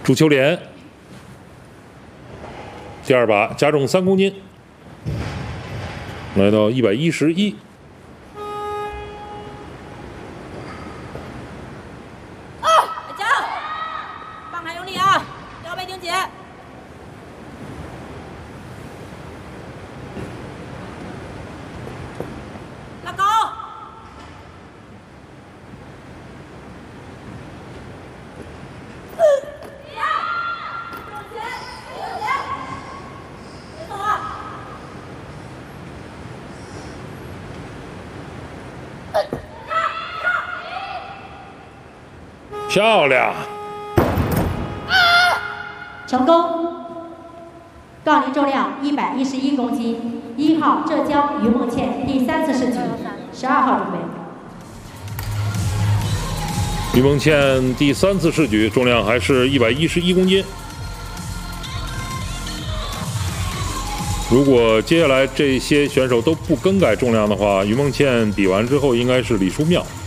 朱秋莲，第二把加重3公斤，来到111。 加，放开用力啊，腰背挺紧。拉高。 漂亮！ 成功。杠铃重量111公斤，1号浙江于梦倩第3次试举，12号准备。 于梦倩第3次试举，重量还是111公斤。如果接下来这些选手都不更改重量的话，于梦倩比完之后应该是李书妙。